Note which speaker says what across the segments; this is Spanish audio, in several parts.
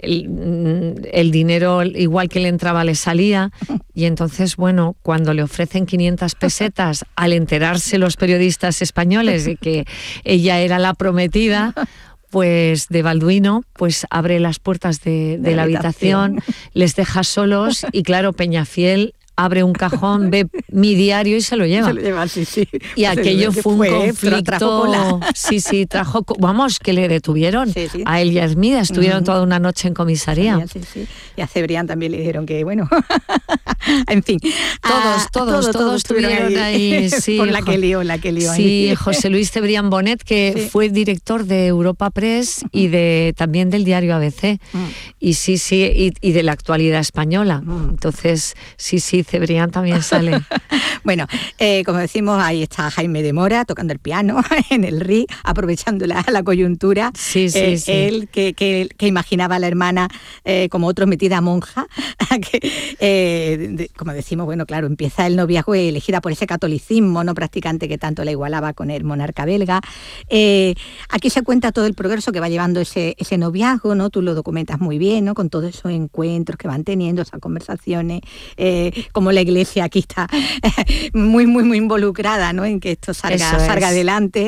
Speaker 1: el dinero igual que le entraba le salía, y entonces, bueno, cuando le ofrecen 500 pesetas al enterarse los periodistas españoles de que ella era la prometida, pues de Balduino, pues abre las puertas de la habitación, les deja solos, y claro, Peñafiel abre un cajón, ve Mi Diario y se lo lleva.
Speaker 2: Se lo lleva, sí, sí.
Speaker 1: Y aquello fue un conflicto.
Speaker 2: Trajo cola.
Speaker 1: Sí, vamos, que le detuvieron. Sí. A él y a Hermida, estuvieron toda una noche en comisaría.
Speaker 2: Sí. Y a Cebrián también le dijeron que, bueno, en fin.
Speaker 1: Todos estuvieron ahí. Sí,
Speaker 2: por la que lió.
Speaker 1: Sí, ahí. José Luis Cebrián Bonet, que fue director de Europa Press y también del diario ABC. Y y de la Actualidad Española. Entonces, sí, Cebrián también sale.
Speaker 2: Bueno, como decimos, ahí está Jaime de Mora tocando el piano en el RIC, aprovechando la coyuntura.
Speaker 1: Sí.
Speaker 2: Él que imaginaba a la hermana como metida monja, como decimos, bueno, claro, empieza el noviazgo elegida por ese catolicismo no practicante que tanto la igualaba con el monarca belga. Aquí se cuenta todo el progreso que va llevando ese noviazgo, ¿no? Tú lo documentas muy bien, ¿no? Con todos esos encuentros que van teniendo, esas conversaciones, como la Iglesia aquí está muy involucrada, ¿no? En que esto salga adelante.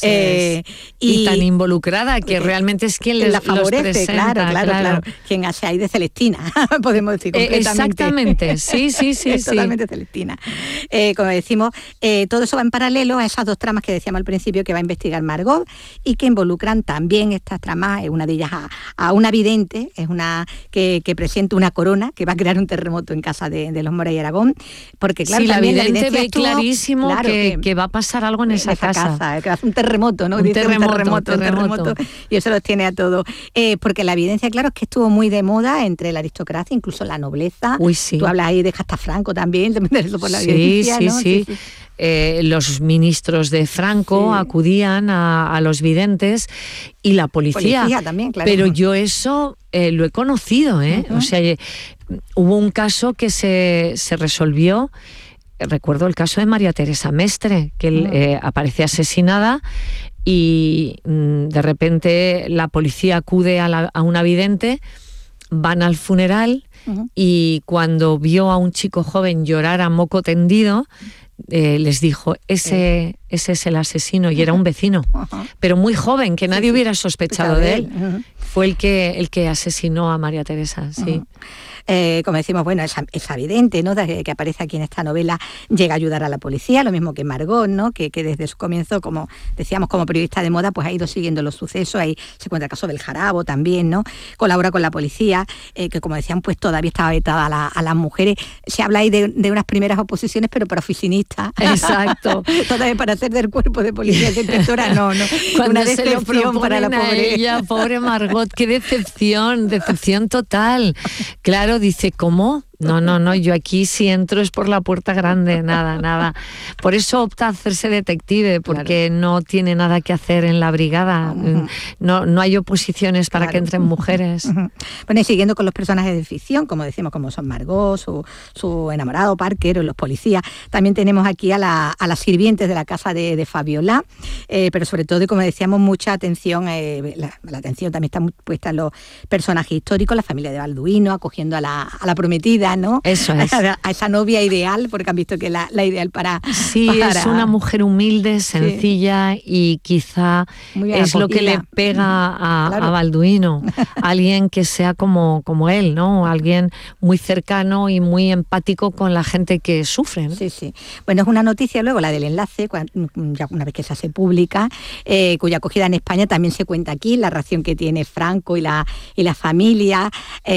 Speaker 1: Y tan involucrada que realmente es quien la favorece,
Speaker 2: claro. Quien hace ahí de Celestina, podemos decir completamente.
Speaker 1: Exactamente, sí.
Speaker 2: Totalmente Celestina. Como decimos, todo eso va en paralelo a esas dos tramas que decíamos al principio que va a investigar Margot y que involucran también estas tramas, una de ellas a una vidente, es una que presiente una corona que va a crear un terremoto en casa de los Mora y Aragón, porque claro,
Speaker 1: la vidente ve clarísimo que va a pasar algo en esa casa.
Speaker 2: Que hace un terremoto, ¿no? Un terremoto. Y eso los tiene a todos. Porque la evidencia, claro, es que estuvo muy de moda entre la aristocracia, incluso la nobleza.
Speaker 1: Uy, sí.
Speaker 2: Tú hablas ahí de hasta Franco también, por la evidencia, ¿no?
Speaker 1: Sí. Los ministros de Franco acudían a los videntes y la policía
Speaker 2: también, claro.
Speaker 1: Pero yo eso lo he conocido, O sea, hubo un caso que se resolvió. Recuerdo el caso de María Teresa Mestre, que aparece asesinada y de repente la policía acude a una vidente, van al funeral y cuando vio a un chico joven llorar a moco tendido, les dijo, ese es el asesino, y era un vecino, pero muy joven, que nadie hubiera sospechado de él. Fue el que asesinó a María Teresa, sí.
Speaker 2: Como decimos, bueno, esa vidente, ¿no?, que aparece aquí en esta novela, llega a ayudar a la policía, lo mismo que Margot, ¿no?, que desde su comienzo, como decíamos, como periodista de moda, pues ha ido siguiendo los sucesos. Ahí se cuenta el caso del Jarabo también, ¿no? Colabora con la policía, que como decían, pues todavía estaba vetada a las mujeres. Se habla ahí de unas primeras oposiciones, pero para oficinistas.
Speaker 1: Exacto.
Speaker 2: Todavía para hacer del cuerpo de policía de inspectora, no.
Speaker 1: Cuando
Speaker 2: una
Speaker 1: decepción
Speaker 2: para la pobre.
Speaker 1: Ella, pobre Margot, qué decepción total. Claro, dice, ¿cómo? No, yo aquí si entro es por la puerta grande, nada. Por eso opta a hacerse detective, porque no tiene nada que hacer en la brigada. No hay oposiciones para que entren mujeres.
Speaker 2: Bueno, y siguiendo con los personajes de ficción, como decimos, como son Margot, su enamorado Parker o los policías, también tenemos aquí a las sirvientes de la casa de Fabiola, pero sobre todo, y como decíamos, mucha atención, la atención también está puesta en los personajes históricos, la familia de Balduino, acogiendo a la prometida, ¿no?
Speaker 1: Eso es.
Speaker 2: A esa novia ideal, porque han visto que la ideal para...
Speaker 1: Sí, es una mujer humilde, sencilla, y quizá es lo que le pega a Balduino. Alguien que sea como él, ¿no? Alguien muy cercano y muy empático con la gente que sufre, ¿no?
Speaker 2: Sí. Bueno, es una noticia luego, la del enlace, ya una vez que se hace pública, cuya acogida en España también se cuenta aquí, la relación que tiene Franco y la familia,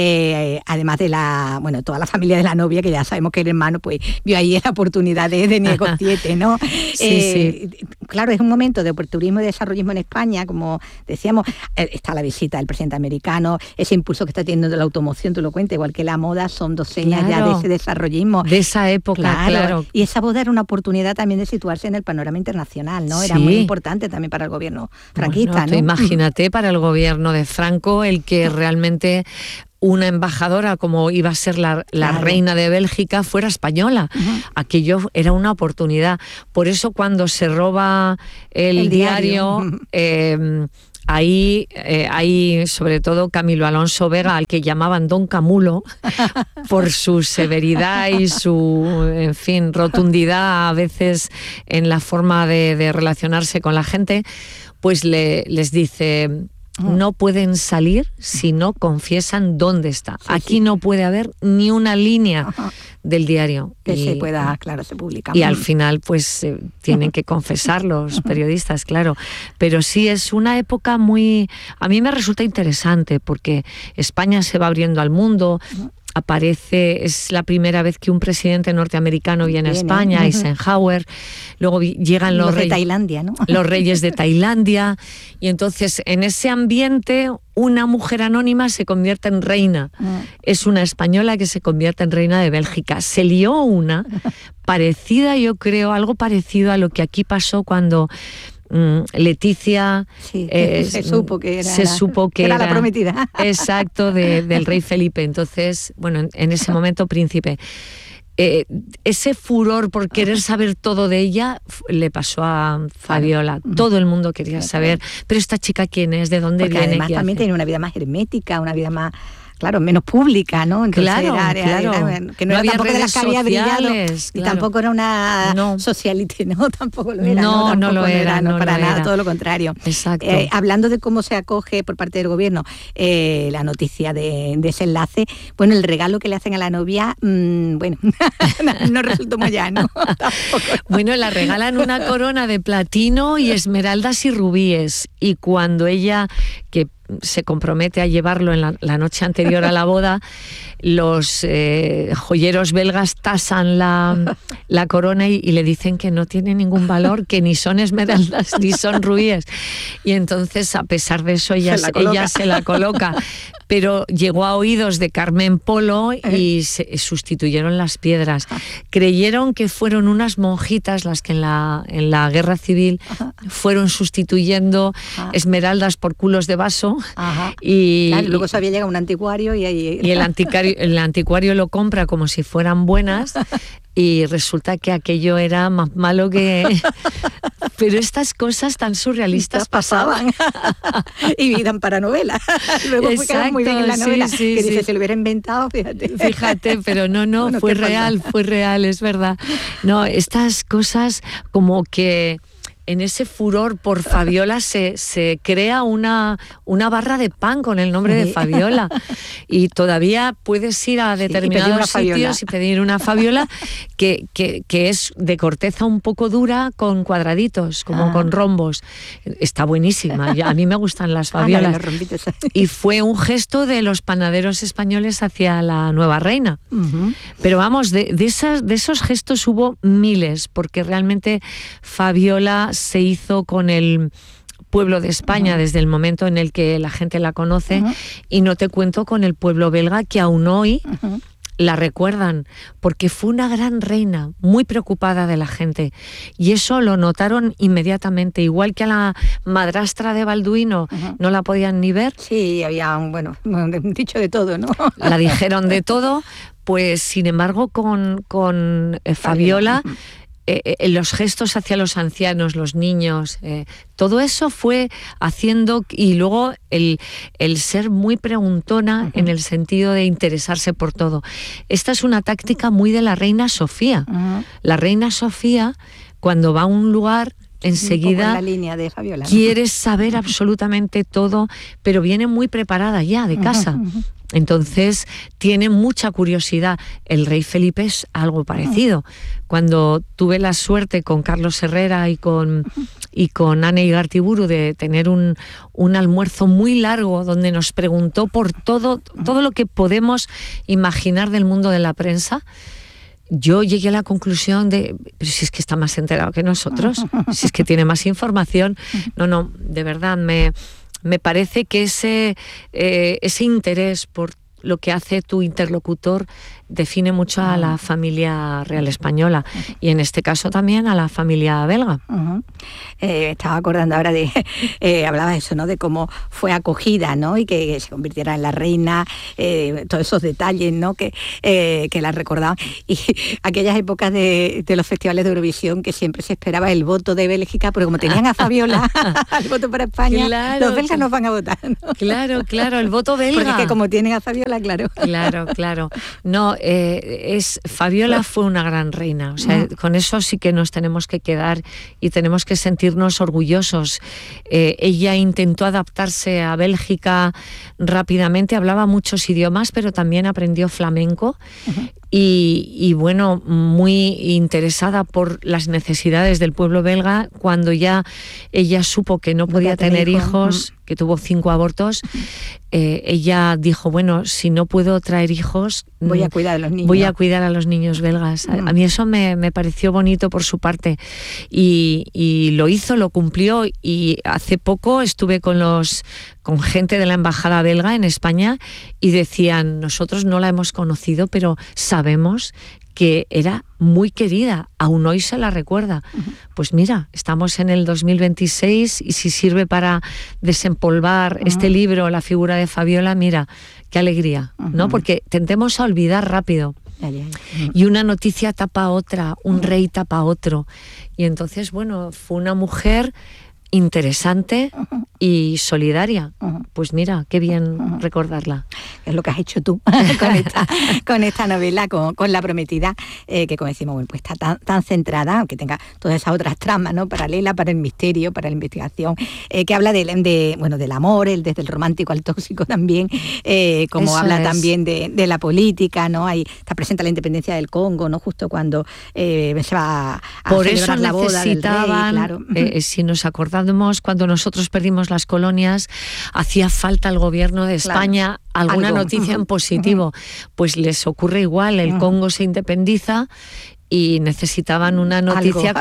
Speaker 2: además de toda la familia de la novia, que ya sabemos que el hermano pues vio ahí la oportunidad de negociete, ¿no?
Speaker 1: Sí.
Speaker 2: Claro, es un momento de oportunismo y desarrollismo en España, como decíamos, está la visita del presidente americano, ese impulso que está teniendo de la automoción, tú lo cuentas, igual que la moda, son dos señas ya de ese desarrollismo.
Speaker 1: De esa época, claro.
Speaker 2: Y esa boda era una oportunidad también de situarse en el panorama internacional, ¿no? Era muy importante también para el gobierno franquista, ¿no?
Speaker 1: Imagínate, para el gobierno de Franco, el que realmente una embajadora, como iba a ser la reina de Bélgica, fuera española. Aquello era una oportunidad. Por eso cuando se roba el diario, ahí sobre todo Camilo Alonso Vega, al que llamaban Don Camulo, por su severidad y su, en fin, rotundidad a veces en la forma de relacionarse con la gente, pues les dice: no pueden salir si no confiesan dónde está. Aquí no puede haber ni una línea del diario.
Speaker 2: Que se pueda, claro, se publica.
Speaker 1: Y al final, pues, tienen que confesar los periodistas, claro. Pero sí, es una época a mí me resulta interesante, porque España se va abriendo al mundo. Es la primera vez que un presidente norteamericano viene a España, Eisenhower. Luego llegan los reyes de
Speaker 2: Tailandia, ¿no?
Speaker 1: Los reyes de Tailandia. Y entonces, en ese ambiente, una mujer anónima se convierte en reina. Es una española que se convierte en reina de Bélgica. Se lió una parecida, yo creo, algo parecido a lo que aquí pasó cuando Leticia
Speaker 2: se supo que era la prometida.
Speaker 1: Exacto, del rey Felipe. Entonces, bueno, en ese momento príncipe. Ese furor por querer saber todo de ella le pasó a Fabiola. Todo el mundo quería saber, pero esta chica quién es, de dónde viene.
Speaker 2: Además también tenía una vida más hermética, una vida más, claro, menos pública, ¿no? Entonces
Speaker 1: claro.
Speaker 2: Que no había tampoco de las que había brillado, y tampoco era una socialite, ¿no? Tampoco lo era.
Speaker 1: No lo era,
Speaker 2: para nada, todo lo contrario.
Speaker 1: Exacto.
Speaker 2: Hablando de cómo se acoge por parte del gobierno la noticia de ese enlace, bueno, el regalo que le hacen a la novia, bueno, no resultó muy llano.
Speaker 1: Bueno, la regalan una corona de platino y esmeraldas y rubíes, y cuando ella, que se compromete a llevarlo en la noche anterior a la boda, los joyeros belgas tasan la corona y le dicen que no tiene ningún valor, que ni son esmeraldas ni son rubíes. Y entonces, a pesar de eso, ella se la coloca. Pero llegó a oídos de Carmen Polo y se sustituyeron las piedras. Creyeron que fueron unas monjitas las que en la guerra civil fueron sustituyendo esmeraldas por culos de vaso. Y
Speaker 2: claro, luego se había llegado un anticuario y
Speaker 1: el anticuario lo compra como si fueran buenas. Y resulta que aquello era más malo que... Pero estas cosas tan surrealistas pasaban.
Speaker 2: Y eran para novela. Luego quedaron muy bien en la novela. Que dice, se lo hubiera inventado, fíjate.
Speaker 1: Fíjate, pero no, fue real, es verdad. No, estas cosas como que... En ese furor por Fabiola se crea una barra de pan con el nombre de Fabiola. Y todavía puedes ir a determinados sitios y pedir una Fabiola que es de corteza un poco dura, con cuadraditos, como con rombos. Está buenísima. A mí me gustan las Fabiolas. Y fue un gesto de los panaderos españoles hacia la nueva reina. Pero vamos, de esos gestos hubo miles, porque realmente Fabiola se hizo con el pueblo de España desde el momento en el que la gente la conoce, y no te cuento con el pueblo belga, que aún hoy la recuerdan, porque fue una gran reina, muy preocupada de la gente, y eso lo notaron inmediatamente, igual que a la madrastra de Balduino no la podían ni ver.
Speaker 2: Sí, había dicho de todo, ¿no?
Speaker 1: La dijeron de todo, pues sin embargo con Fabiola, los gestos hacia los ancianos, los niños, todo eso fue haciendo, y luego el ser muy preguntona en el sentido de interesarse por todo. Esta es una táctica muy de la reina Sofía. La reina Sofía, cuando va a un lugar, enseguida
Speaker 2: la línea de Fabiola, ¿no?
Speaker 1: Quiere saber absolutamente todo, pero viene muy preparada ya de casa. Entonces tiene mucha curiosidad. El rey Felipe es algo parecido. Cuando tuve la suerte con Carlos Herrera y con Ane Igartiburu de tener un almuerzo muy largo donde nos preguntó por todo lo que podemos imaginar del mundo de la prensa, yo llegué a la conclusión de, pero si es que está más enterado que nosotros, si es que tiene más información. No, de verdad, me parece que ese interés por lo que hace tu interlocutor define mucho a la familia real española y en este caso también a la familia belga.
Speaker 2: Estaba acordando ahora de, hablaba eso, ¿no? De cómo fue acogida, ¿no? Y que se convirtiera en la reina, todos esos detalles, ¿no? Que la recordaban. Y aquellas épocas de los festivales de Eurovisión que siempre se esperaba el voto de Bélgica, porque como tenían a Fabiola, el voto para España, claro, los belgas nos van a votar, ¿no?
Speaker 1: Claro, el voto belga.
Speaker 2: Porque es que como tienen a Fabiola, claro.
Speaker 1: Claro. No, Fabiola fue una gran reina. O sea, con eso sí que nos tenemos que quedar y tenemos que sentirnos orgullosos. Ella intentó adaptarse a Bélgica rápidamente, hablaba muchos idiomas, pero también aprendió flamenco. Y bueno, muy interesada por las necesidades del pueblo belga. Cuando ya ella supo que no podía tener hijos, que tuvo 5 abortos, ella dijo, bueno, si no puedo traer hijos,
Speaker 2: voy a cuidar a los niños.
Speaker 1: Voy a cuidar a los niños belgas. A mí eso me pareció bonito por su parte y lo hizo, lo cumplió, y hace poco estuve con gente de la embajada belga en España y decían, nosotros no la hemos conocido, pero sabemos que era muy querida, aún hoy se la recuerda. Pues mira, estamos en el 2026 y si sirve para desempolvar este libro, la figura de Fabiola, mira, qué alegría, ¿no? Porque tendemos a olvidar rápido. Y una noticia tapa otra, un rey tapa otro. Y entonces, bueno, fue una mujer interesante y solidaria. Pues mira, qué bien recordarla.
Speaker 2: Es lo que has hecho tú con esta novela, con La Prometida, que como decimos, bueno, pues está tan centrada, aunque tenga todas esas otras tramas, ¿no? Paralela para el misterio, para la investigación, que habla del amor, desde el romántico al tóxico también, como eso habla también de la política, ¿no? Ahí está presente la independencia del Congo, ¿no? Justo cuando se va a
Speaker 1: por
Speaker 2: celebrar
Speaker 1: eso
Speaker 2: la boda del rey, claro.
Speaker 1: Si nos acordamos, cuando nosotros perdimos las colonias, hacía falta al gobierno de España alguna noticia en positivo. Pues les ocurre igual, el Congo se independiza y necesitaban una noticia